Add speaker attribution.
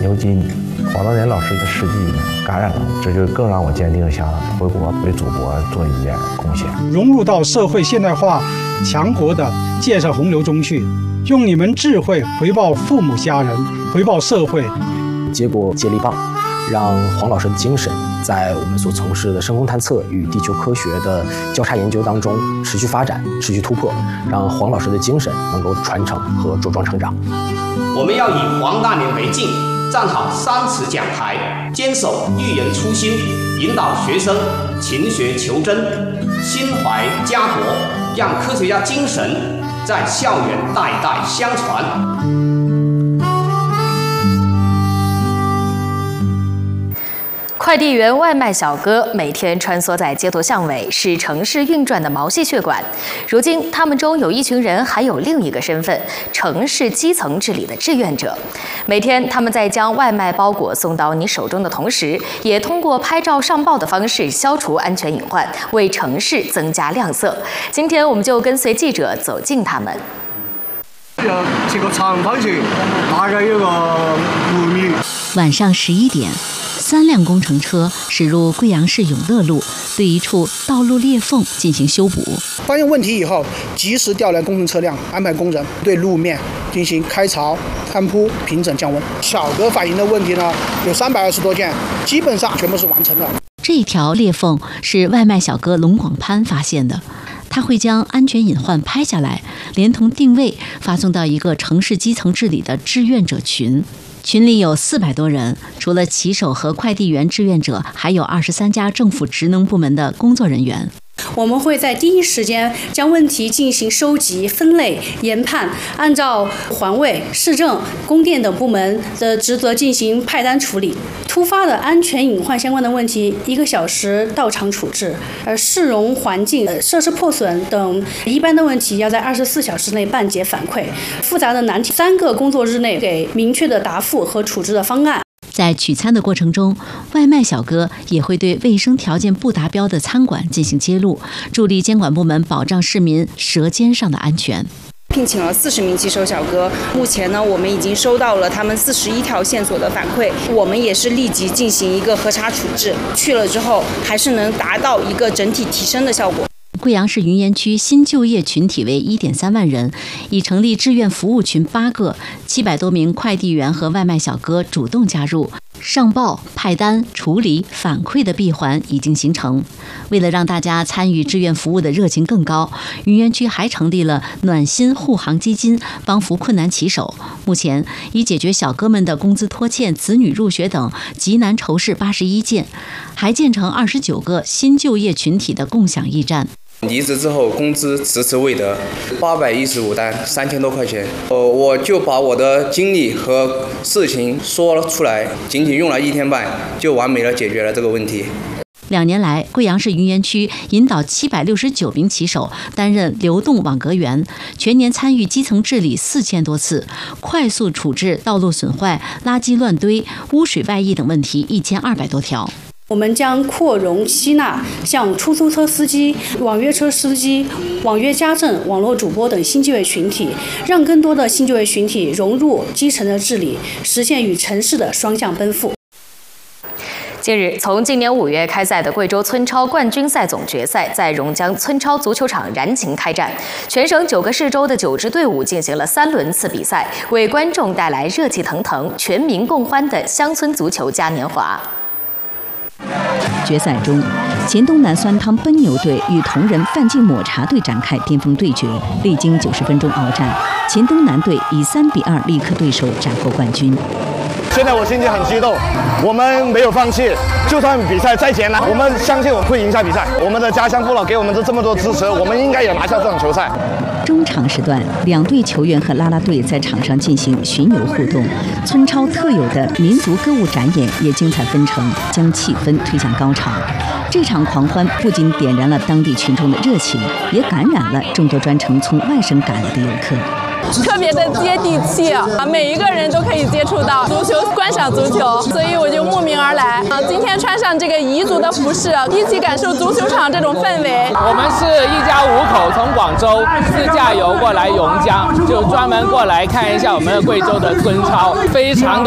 Speaker 1: 牛津黄道年老师的事迹感染了我，这就更让我坚定想回国为祖国做一点贡献，
Speaker 2: 融入到社会现代化强国的建设洪流中去，用你们智慧回报父母家人，回报社会。
Speaker 3: 结果接力棒，让黄老师的精神在我们所从事的深空探测与地球科学的交叉研究当中持续发展、持续突破，让黄老师的精神能够传承和茁壮成长。
Speaker 4: 我们要以黄大年为镜，站好3尺讲台，坚守育人初心，引导学生勤学求真，心怀家国，让科学家精神在校园代代相传。
Speaker 5: 快递员、外卖小哥每天穿梭在街头巷尾，是城市运转的毛细血管。如今，他们中有一群人还有另一个身份——城市基层治理的志愿者。每天，他们在将外卖包裹送到你手中的同时，也通过拍照上报的方式消除安全隐患，为城市增加亮色。今天，我们就跟随记者走进他们。
Speaker 6: 这个长方形，大概有个5米。
Speaker 7: 晚上11点。3辆工程车驶入贵阳市永乐路，对一处道路裂缝进行修补。
Speaker 8: 发现问题以后，及时调来工程车辆，安排工人对路面进行开槽、摊铺、平整、降温。小哥反映的问题呢，有320多件，基本上全部是完成的。
Speaker 7: 这条裂缝是外卖小哥龙广潘发现的。他会将安全隐患拍下来，连同定位发送到一个城市基层治理的志愿者群。群里有400多人，除了骑手和快递员志愿者，还有23家政府职能部门的工作人员。
Speaker 9: 我们会在第一时间将问题进行收集、分类、研判，按照环卫、市政、供电等部门的职责进行派单处理。突发的安全隐患相关的问题，1个小时到场处置；市容环境、设施破损等一般的问题，要在24小时内办结反馈。复杂的难题，3个工作日内给明确的答复和处置的方案。
Speaker 7: 在取餐的过程中，外卖小哥也会对卫生条件不达标的餐馆进行揭露，助力监管部门保障市民舌尖上的安全。
Speaker 10: 聘请了40名骑手小哥，目前呢，我们已经收到了他们41条线索的反馈，我们也是立即进行一个核查处置，去了之后还是能达到一个整体提升的效果。
Speaker 7: 贵阳市云岩区新就业群体为1.3万人，已成立志愿服务群8个，700多名快递员和外卖小哥主动加入，上报、派单、处理、反馈的闭环已经形成。为了让大家参与志愿服务的热情更高，云岩区还成立了暖心护航基金，帮扶困难骑手。目前已解决小哥们的工资拖欠、子女入学等急难愁事81件，还建成29个新就业群体的共享驿站。
Speaker 11: 离职之后工资迟迟未得，815单，3000多块钱。我就把我的经历和事情说了出来，仅仅用了1天半，就完美的解决了这个问题。
Speaker 7: 2年来，贵阳市云岩区引导769名骑手担任流动网格员，全年参与基层治理4000多次，快速处置道路损坏、垃圾乱堆、污水外溢等问题1200多条。
Speaker 9: 我们将扩容吸纳像出租车司机、网约车司机、网约家政、网络主播等新就业群体，让更多的新就业群体融入基层的治理，实现与城市的双向奔赴。
Speaker 5: 近日，从今年5月开赛的贵州村超冠军赛总决赛在榕江村超足球场燃情开战，全省9个市州的9支队伍进行了3轮次比赛，为观众带来热气腾腾、全民共欢的乡村足球嘉年华。
Speaker 7: 决赛中，黔东南酸汤奔牛队与同仁范进抹茶队展开巅峰对决，历经90分钟鏖战，黔东南队以3比2力克对手，斩获冠军。
Speaker 12: 现在我心情很激动，我们没有放弃，就算比赛再艰难，我们相信我们会赢下比赛。我们的家乡父老给我们这么多支持，我们应该也拿下这场球赛。
Speaker 7: 中场时段，2队球员和啦啦队在场上进行巡游互动，村超特有的民族歌舞展演也精彩纷呈，将气氛推向高潮。这场狂欢不仅点燃了当地群众的热情，也感染了众多专程从外省赶来的游客。
Speaker 13: 特别的接地气啊，每一个人都可以接触到足球，观赏足球，所以我就慕名而来啊。今天穿上这个彝族的服饰，一起感受足球场这种氛围。
Speaker 14: 我们是一家5口从广州自驾游过来榕江，就专门过来看一下我们的贵州的村超，非常